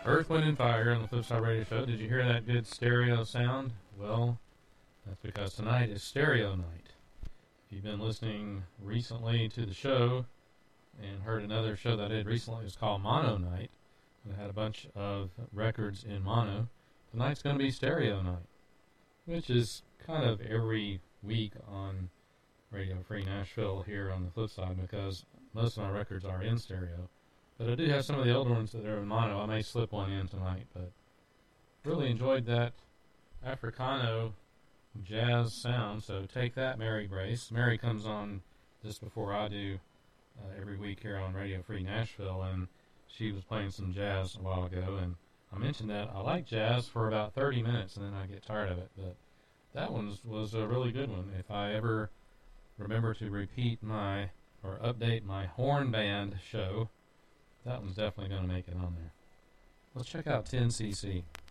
Earth, Wind, and Fire on the Flipside Radio Show. Did you hear that good stereo sound? Well, that's because tonight is stereo night. If you've been listening recently to the show and heard another show that I did recently, it's called Mono Night. And I had a bunch of records in mono. Tonight's going to be stereo night, which is kind of every week on Radio Free Nashville here on the flip side, because most of my records are in stereo. But I do have some of the older ones that are in mono. I may slip one in tonight, but really enjoyed that Africano jazz sound. So take that, Mary Grace. Mary comes on just before I do every week here on Radio Free Nashville, and she was playing some jazz a while ago, and I mentioned that I like jazz for about 30 minutes, and then I get tired of it. But that one was a really good one. If I ever remember to repeat or update my horn band show, that one's definitely going to make it on there. Let's check out 10cc.